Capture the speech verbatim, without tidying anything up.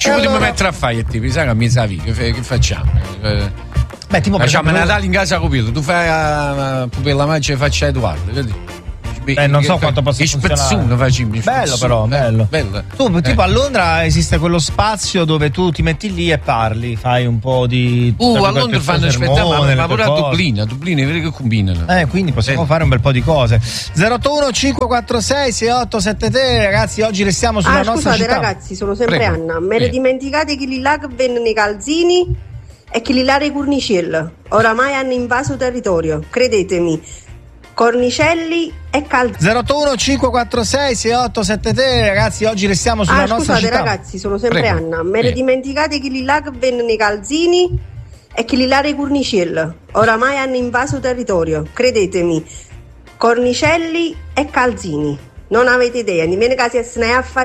Ci allora... potremmo mettere a fare, tipo, sai che mi sa che, che facciamo? Eh, Beh, tipo facciamo esempio... Natale in casa Copillo, tu fai la pupilla mancia e faccia Edoardo, vedi? Eh, non so quanto possa funzionare. Facciamo, bello però, bello. bello. Tu tipo eh. a Londra esiste quello spazio dove tu ti metti lì e parli, fai un po' di Uh, a Londra fanno spettacolo, ma pure a Dublino, a Dublino vedi che combinano. Eh, quindi possiamo eh. fare un bel po' di cose. zero otto uno cinque quattro sei sei otto sette tre, ragazzi, oggi restiamo sulla ah, nostra scusate, città. ragazzi, sono sempre Prego. Anna. Me ne dimenticate che lì là che vendono i calzini e che lì là i cornicelli. Oramai hanno invaso territorio, credetemi. Cornicelli e calzini. zero otto uno cinque quattro sei sei otto sette tre, ragazzi, oggi restiamo sulla ah, nostra scusate, città. ragazzi, sono sempre Prego. Anna. Me ne Prego. dimenticate che lì là che vendono i calzini e che lì là i cornicelli. Oramai hanno invaso territorio, credetemi. Cornicelli e calzini. Non avete idea, nemmeno che se ne a fare